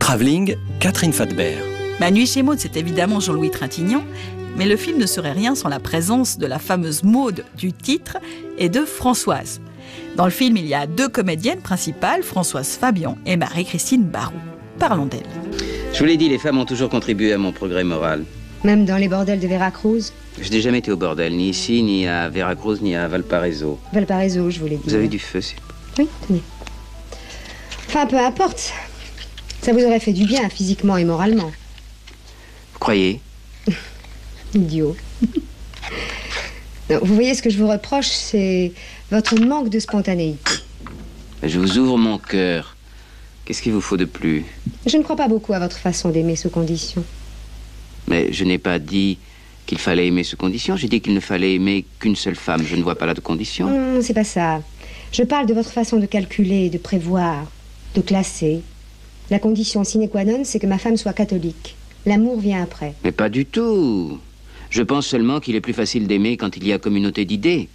Travelling, Catherine Fadbert. Ma nuit chez Maude, c'est évidemment Jean-Louis Trintignant, mais le film ne serait rien sans la présence de la fameuse Maude du titre et de Françoise. Dans le film, il y a 2 comédiennes principales, Françoise Fabian et Marie-Christine Barrault. Parlons d'elles. Je vous l'ai dit, les femmes ont toujours contribué à mon progrès moral. Même dans les bordels de Veracruz? Je n'ai jamais été au bordel, ni ici, ni à Veracruz, ni à Valparaiso. Valparaiso, je voulais dire. Vous avez du feu, c'est... Oui, tenez. Enfin, peu importe. Ça vous aurait fait du bien, physiquement et moralement. Vous croyez? Idiot. Non, vous voyez, ce que je vous reproche, c'est votre manque de spontanéité. Je vous ouvre mon cœur. Qu'est-ce qu'il vous faut de plus? Je ne crois pas beaucoup à votre façon d'aimer sous condition. Mais je n'ai pas dit qu'il fallait aimer sous condition. J'ai dit qu'il ne fallait aimer qu'une seule femme. Je ne vois pas là de condition. Non, c'est pas ça. Je parle de votre façon de calculer, de prévoir, de classer. La condition sine qua non, c'est que ma femme soit catholique. L'amour vient après. Mais pas du tout. Je pense seulement qu'il est plus facile d'aimer quand il y a communauté d'idées.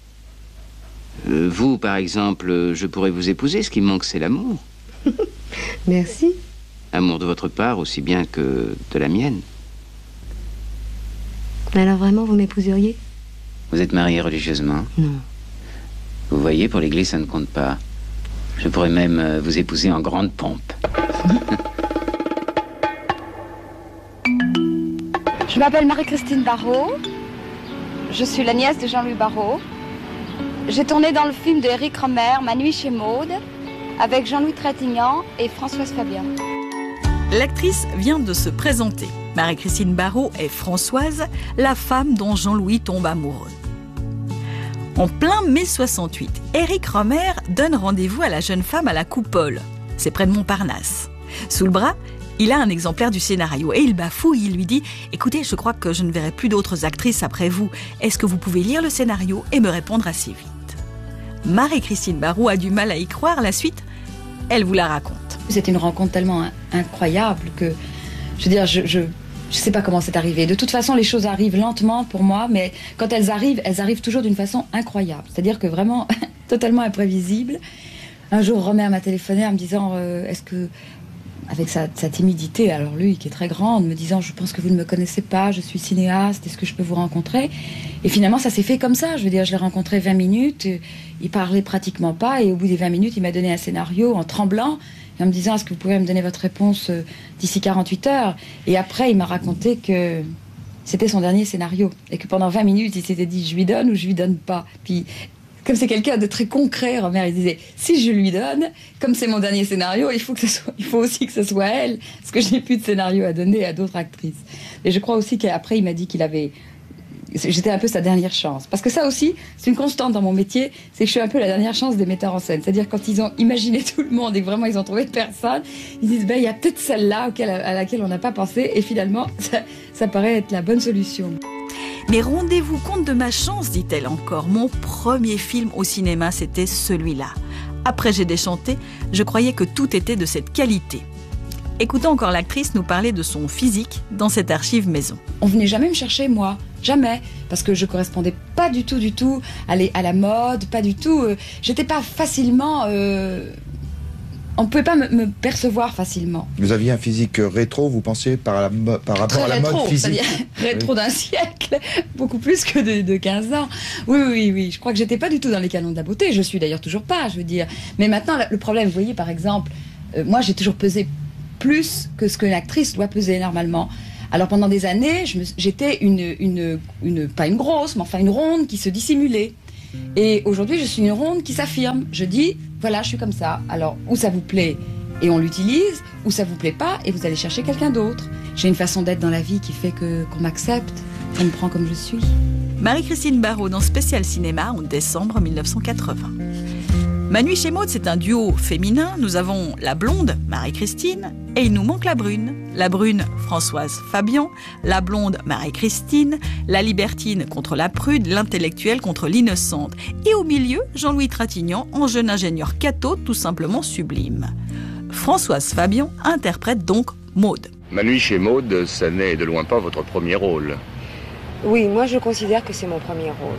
Vous, par exemple, je pourrais vous épouser. Ce qui me manque, c'est l'amour. Merci. Amour de votre part aussi bien que de la mienne. Alors vraiment, vous m'épouseriez? Vous êtes mariée religieusement? Non. Vous voyez, pour l'église, ça ne compte pas. Je pourrais même vous épouser en grande pompe. Je m'appelle Marie-Christine Barrault. Je suis la nièce de Jean-Louis Barrault. J'ai tourné dans le film de Éric Rohmer, Ma nuit chez Maude, avec Jean-Louis Trintignant et Françoise Fabian. L'actrice vient de se présenter. Marie-Christine Barrault est Françoise, la femme dont Jean-Louis tombe amoureux. En plein mai 68, Éric Rohmer donne rendez-vous à la jeune femme à la Coupole. C'est près de Montparnasse. Sous le bras, il a un exemplaire du scénario et il bafouille. Il lui dit « Écoutez, je crois que je ne verrai plus d'autres actrices après vous. Est-ce que vous pouvez lire le scénario et me répondre assez vite ?» Marie-Christine Barrault a du mal à y croire. La suite, elle vous la raconte. C'était une rencontre tellement incroyable que, je veux dire, je sais pas comment c'est arrivé. De toute façon, les choses arrivent lentement pour moi, mais quand elles arrivent toujours d'une façon incroyable. C'est-à-dire que vraiment, totalement imprévisible. Un jour, Rohmer m'a téléphoné en me disant est-ce que, avec sa timidité, alors lui qui est très grande, me disant je pense que vous ne me connaissez pas, je suis cinéaste, est-ce que je peux vous rencontrer? Et finalement, ça s'est fait comme ça. Je veux dire, je l'ai rencontré 20 minutes, il parlait pratiquement pas, et au bout des 20 minutes, il m'a donné un scénario en tremblant, et en me disant est-ce que vous pouvez me donner votre réponse d'ici 48 heures? Et après, il m'a raconté que c'était son dernier scénario, et que pendant 20 minutes, il s'était dit je lui donne ou je lui donne pas. Puis, comme c'est quelqu'un de très concret, Rohmer, il disait si je lui donne, comme c'est mon dernier scénario, il faut aussi que ce soit elle, parce que je n'ai plus de scénario à donner à d'autres actrices. Et je crois aussi qu'après, il m'a dit j'étais un peu sa dernière chance. Parce que ça aussi, c'est une constante dans mon métier, c'est que je suis un peu la dernière chance des metteurs en scène. C'est-à-dire quand ils ont imaginé tout le monde et que vraiment ils ont trouvé personne, ils disent il y a peut-être celle-là à laquelle on n'a pas pensé, et finalement, ça paraît être la bonne solution. Mais rendez-vous compte de ma chance, dit-elle encore. Mon premier film au cinéma, c'était celui-là. Après J'ai déchanté, je croyais que tout était de cette qualité. Écoutons encore l'actrice nous parler de son physique dans cette archive maison. On venait jamais me chercher, moi. Jamais. Parce que je correspondais pas du tout à la mode, pas du tout. J'étais pas facilement... On ne pouvait pas me percevoir facilement. Vous aviez un physique rétro, vous pensiez, par rapport à la mode physique? Rétro d'un siècle, beaucoup plus que de 15 ans. Oui. Je crois que j'étais pas du tout dans les canons de la beauté. Je suis d'ailleurs toujours pas, je veux dire. Mais maintenant, le problème, vous voyez, par exemple, moi, j'ai toujours pesé plus que ce qu'une actrice doit peser normalement. Alors pendant des années, j'étais pas une grosse, mais enfin une ronde qui se dissimulait. Et aujourd'hui, je suis une ronde qui s'affirme. Je dis, voilà, je suis comme ça. Alors, ou ça vous plaît et on l'utilise, ou ça vous plaît pas et vous allez chercher quelqu'un d'autre. J'ai une façon d'être dans la vie qui fait qu'on m'accepte, qu'on me prend comme je suis. Marie-Christine Barrault dans Spécial Cinéma en décembre 1980. Ma nuit chez Maude, c'est un duo féminin. Nous avons la blonde, Marie-Christine, et il nous manque la brune. La brune, Françoise Fabian, la blonde, Marie-Christine, la libertine contre la prude, l'intellectuelle contre l'innocente. Et au milieu, Jean-Louis Trintignant, en jeune ingénieur catho, tout simplement sublime. Françoise Fabian interprète donc Maude. Ma nuit chez Maude, ça n'est de loin pas votre premier rôle. Oui, moi je considère que c'est mon premier rôle.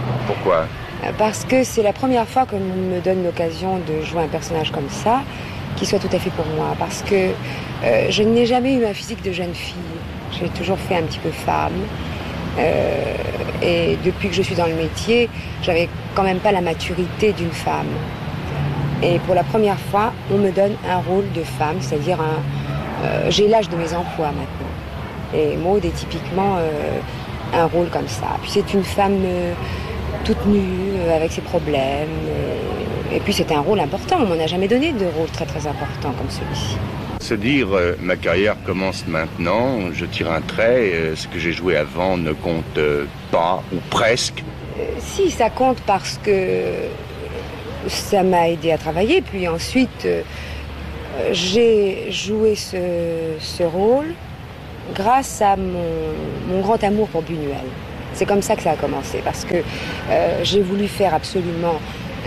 Pourquoi? Parce que c'est la première fois qu'on me donne l'occasion de jouer un personnage comme ça, qui soit tout à fait pour moi, parce que je n'ai jamais eu un physique de jeune fille. J'ai toujours fait un petit peu femme. Et depuis que je suis dans le métier, j'avais quand même pas la maturité d'une femme. Et pour la première fois, on me donne un rôle de femme, c'est-à-dire j'ai l'âge de mes emplois maintenant. Et Maud est typiquement un rôle comme ça. Puis c'est une femme toute nue, avec ses problèmes. Et puis c'est un rôle important. On m'en a jamais donné de rôle très très important comme celui-ci. Se dire ma carrière commence maintenant, je tire un trait, ce que j'ai joué avant ne compte pas, ou presque. Si, ça compte parce que ça m'a aidé à travailler. Puis ensuite, j'ai joué ce rôle grâce à mon grand amour pour Buñuel. C'est comme ça que ça a commencé, parce que j'ai voulu faire absolument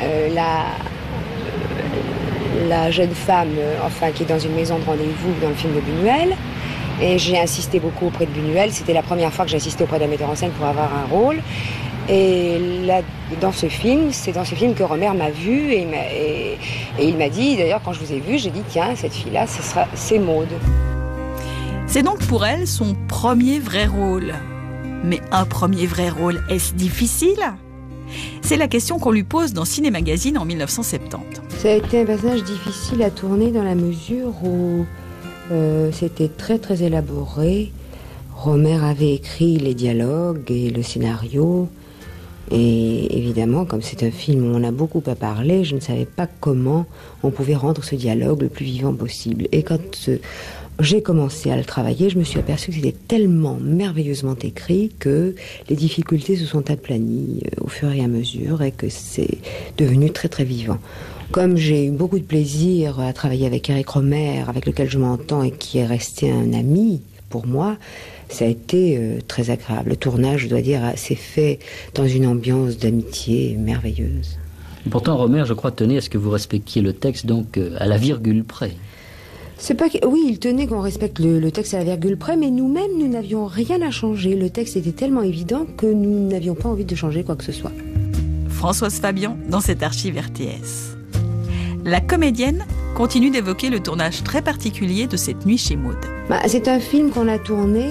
la jeune femme qui est dans une maison de rendez-vous dans le film de Buñuel. Et j'ai insisté beaucoup auprès de Buñuel. C'était la première fois que j'ai insisté auprès d'un metteur en scène pour avoir un rôle. Et là, c'est dans ce film que Rohmer m'a vue et il m'a dit, d'ailleurs quand je vous ai vu, j'ai dit tiens, cette fille-là, c'est Maud. C'est donc pour elle son premier vrai rôle. Mais un premier vrai rôle, est-ce difficile ? C'est la question qu'on lui pose dans Ciné Magazine en 1970. Ça a été un personnage difficile à tourner dans la mesure où c'était très très élaboré. Rohmer avait écrit les dialogues et le scénario. Et évidemment, comme c'est un film où on a beaucoup à parler, je ne savais pas comment on pouvait rendre ce dialogue le plus vivant possible. Et quand j'ai commencé à le travailler, je me suis aperçue que c'était tellement merveilleusement écrit que les difficultés se sont aplanies au fur et à mesure et que c'est devenu très très vivant. Comme j'ai eu beaucoup de plaisir à travailler avec Éric Rohmer, avec lequel je m'entends et qui est resté un ami pour moi, ça a été très agréable. Le tournage, je dois dire, s'est fait dans une ambiance d'amitié merveilleuse. Et pourtant, Rohmer, je crois, tenait à ce que vous respectiez le texte, donc à la virgule près. C'est pas que... Oui, il tenait qu'on respecte le texte à la virgule près, mais nous-mêmes, nous n'avions rien à changer. Le texte était tellement évident que nous n'avions pas envie de changer quoi que ce soit. Françoise Fabian, dans cette archive RTS. La comédienne continue d'évoquer le tournage très particulier de cette nuit chez Maud. C'est un film qu'on a tourné.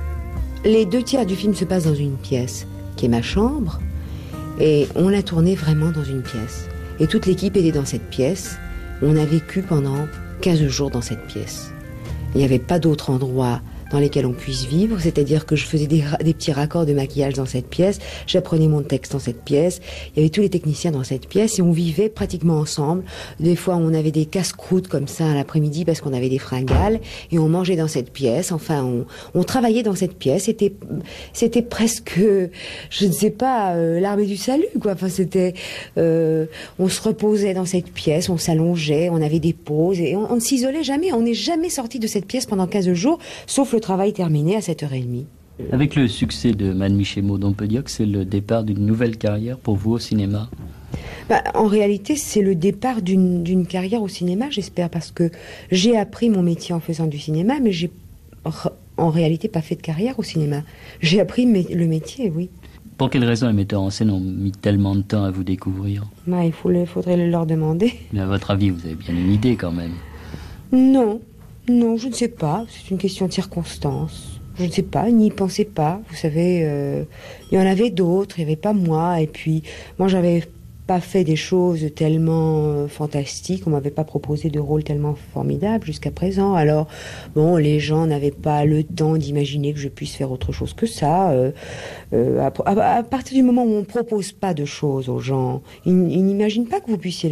Les 2/3 du film se passent dans une pièce, qui est ma chambre. Et on l'a tourné vraiment dans une pièce. Et toute l'équipe était dans cette pièce. On a vécu pendant 15 jours dans cette pièce. Il n'y avait pas d'autre endroit dans lesquels on puisse vivre, c'est-à-dire que je faisais des petits raccords de maquillage dans cette pièce, j'apprenais mon texte dans cette pièce, il y avait tous les techniciens dans cette pièce et on vivait pratiquement ensemble. Des fois on avait des casse-croûtes comme ça à l'après-midi parce qu'on avait des fringales et on mangeait dans cette pièce, enfin on travaillait dans cette pièce, c'était presque, je ne sais pas, l'armée du salut quoi, enfin c'était, on se reposait dans cette pièce, on s'allongeait, on avait des pauses et on ne s'isolait jamais, on n'est jamais sorti de cette pièce pendant 15 jours, sauf le travail terminé à 7h30. Avec le succès de Ma nuit chez Maud, on peut dire que c'est le départ d'une nouvelle carrière pour vous au cinéma ? En réalité, c'est le départ d'une carrière au cinéma, j'espère, parce que j'ai appris mon métier en faisant du cinéma, mais j'ai en réalité pas fait de carrière au cinéma. J'ai appris le métier, oui. Pour quelles raisons les metteurs en scène ont mis tellement de temps à vous découvrir ? Il faudrait le leur demander. Mais à votre avis, vous avez bien une idée quand même ? Non, je ne sais pas. C'est une question de circonstance. Je ne sais pas, n'y pensez pas. Vous savez, il y en avait d'autres, il n'y avait pas moi. Et puis, moi, j'avais pas fait des choses tellement fantastiques. On m'avait pas proposé de rôle tellement formidable jusqu'à présent. Alors, bon, les gens n'avaient pas le temps d'imaginer que je puisse faire autre chose que ça. À partir du moment où on propose pas de choses aux gens, ils n'imaginent pas que vous puissiez